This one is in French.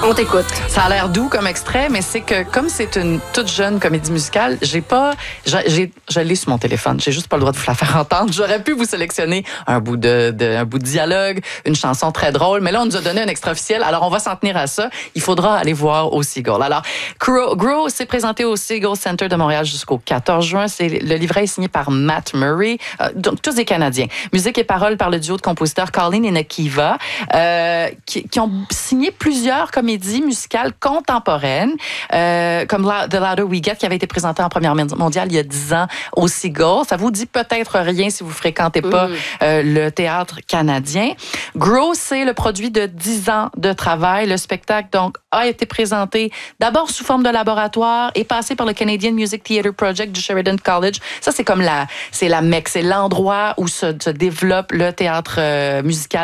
On t'écoute. Ça a l'air doux comme extrait, mais c'est que comme c'est une toute jeune comédie musicale, je l'ai sur mon téléphone. J'ai juste pas le droit de vous la faire entendre. J'aurais pu vous sélectionner un bout de dialogue, une chanson très drôle, mais là, on nous a donné un extrait officiel. Alors, on va s'en tenir à ça. Il faudra aller voir au Seagull. Alors, Grow s'est présenté au Seagull Center de Montréal jusqu'au 14 juin. Le livret est signé par Matt Murray, donc tous des Canadiens. Musique et paroles par le duo de compositeurs Colleen et Nakiva, qui ont signé plusieurs comédies musicales contemporaines, comme The Louder We Get, qui avait été présenté en première mondiale il y a 10 ans au Seagull. Ça vous dit peut-être rien si vous fréquentez pas le théâtre canadien. Grow, c'est le produit de 10 ans de travail. Le spectacle, donc, a été présenté d'abord sous forme de laboratoire et passé par le Canadian Music Theatre Project du Sheridan College. Ça, c'est comme la Mecque. C'est l'endroit où se développe le théâtre musical